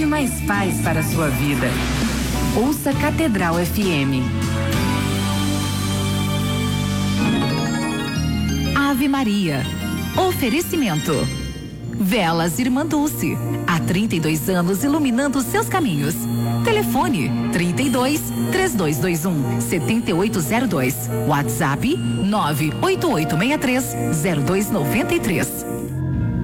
mais paz para a sua vida. Ouça Catedral FM. Ave Maria. Oferecimento. Velas Irmã Dulce. Há 32 anos iluminando seus caminhos. Telefone 32 3221 7802. WhatsApp 98863 0293.